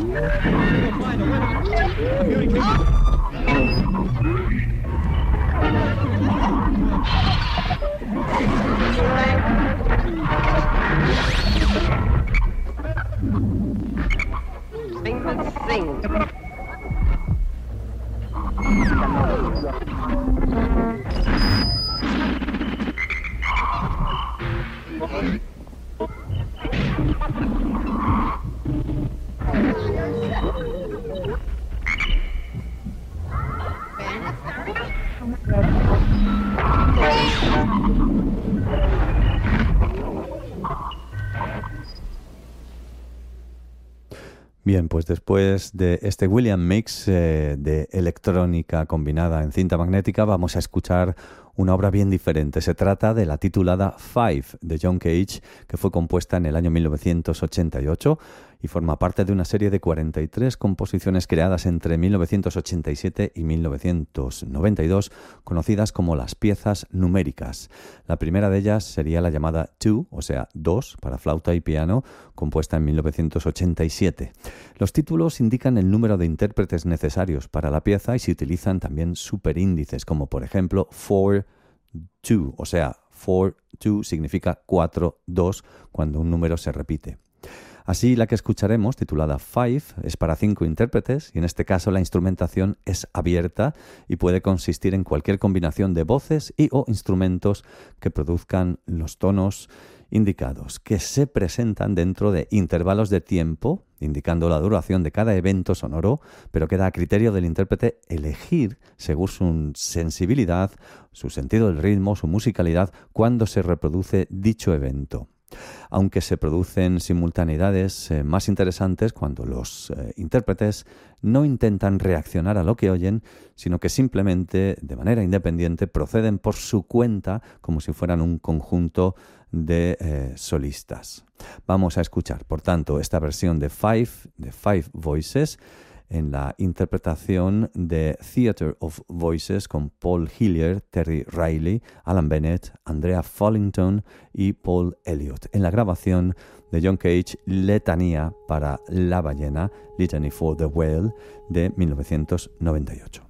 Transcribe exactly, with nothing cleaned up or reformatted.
Bien, pues después de este William Mix eh, de electrónica combinada en cinta magnética, vamos a escuchar una obra bien diferente. Se trata de la titulada Five de John Cage, que fue compuesta en el año mil novecientos ochenta y ocho y forma parte de una serie de cuarenta y tres composiciones creadas entre mil novecientos ochenta y siete y mil novecientos noventa y dos, conocidas como las piezas numéricas. La primera de ellas sería la llamada Two, o sea, dos, para flauta y piano, compuesta en mil novecientos ochenta y siete. Los títulos indican el número de intérpretes necesarios para la pieza y se utilizan también superíndices, como por ejemplo four two, o sea, four two significa cuatro dos cuando un número se repite. Así, la que escucharemos, titulada Five, es para cinco intérpretes y en este caso la instrumentación es abierta y puede consistir en cualquier combinación de voces y o instrumentos que produzcan los tonos indicados, que se presentan dentro de intervalos de tiempo, indicando la duración de cada evento sonoro, pero queda a criterio del intérprete elegir, según su sensibilidad, su sentido del ritmo, su musicalidad, cuando se reproduce dicho evento. Aunque se producen simultaneidades eh, más interesantes cuando los eh, intérpretes no intentan reaccionar a lo que oyen, sino que simplemente, de manera independiente, proceden por su cuenta como si fueran un conjunto de eh, solistas. Vamos a escuchar, por tanto, esta versión de Five, de Five Voices, en la interpretación de Theatre of Voices con Paul Hillier, Terry Riley, Alan Bennett, Andrea Follington y Paul Elliott, en la grabación de John Cage, Letanía para la ballena, Litany for the Whale, de mil novecientos noventa y ocho.